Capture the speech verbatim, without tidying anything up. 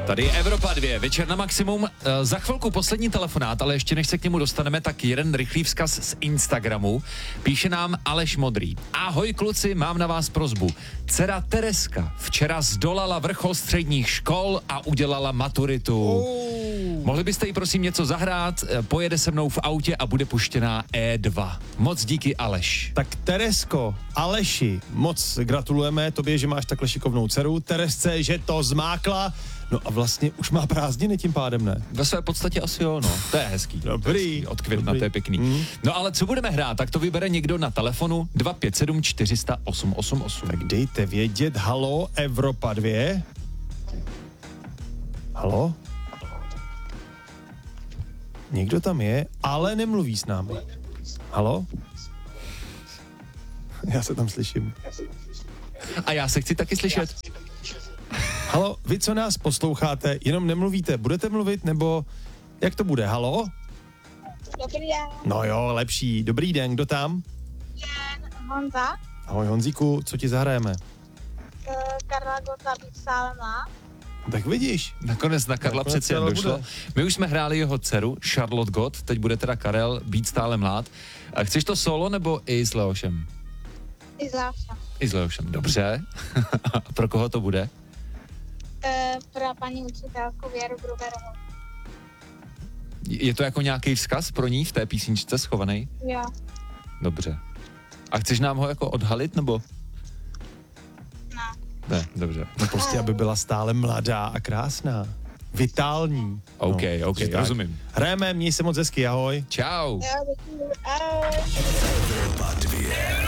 Tady je Evropa dva, večer na maximum. E, za chvilku poslední telefonát, ale ještě než se k němu dostaneme, tak jeden rychlý vzkaz z Instagramu. Píše nám Aleš Modrý. Ahoj kluci, mám na vás prosbu. Dcera Tereska včera zdolala vrchol středních škol a udělala maturitu. Oh. Mohli byste jí prosím něco zahrát? Pojede se mnou v autě a bude puštěná E dva. Moc díky, Aleš. Tak Teresko, Aleši, moc gratulujeme tobě, že máš takhle šikovnou dceru. Teresce, že to zmákla. No a vlastně už má prázdniny tím pádem, ne? Ve své podstatě asi jo, no. To je hezký. Dobrý. Od května, Dobrý. to je pěkný. Mm. No ale co budeme hrát, tak to vybere někdo na telefonu dva pět sedm čtyři sta osm osm osm. Tak dejte vědět, halo, Evropa dva. Halo? Někdo tam je, ale nemluví s námi. Halo? Já se tam slyším. A já se chci taky slyšet. Halo, vy, co nás posloucháte, jenom nemluvíte, budete mluvit, nebo jak to bude? Halo? Dobrý den. No jo, lepší. Dobrý den, kdo tam? Den, Honza. Ahoj Honzíku, co ti zahrajeme? Uh, Karla Gota být stále má. Tak vidíš. Nakonec na Karla Nakonec přeci jen Karel došlo. bude. My už jsme hráli jeho dceru, Charlotte Gott, teď bude teda Karel, být stále mlád. A chceš to solo nebo i s Leošem? I zášem. I s Leošem, dobře. A pro koho to bude? Uh, pro paní učitelku Věru Gruberovou. Je to jako nějaký vzkaz pro ní v té písničce schovaný? Jo. Dobře. A chceš nám ho jako odhalit, nebo? No. Ne, dobře. No prostě, aby byla stále mladá a krásná. Vitální. OK, no, OK, že tak. rozumím. Hrajeme, měj se moc hezky, ahoj. Čau. Jo, děkuji. Ahoj. Evropa dva.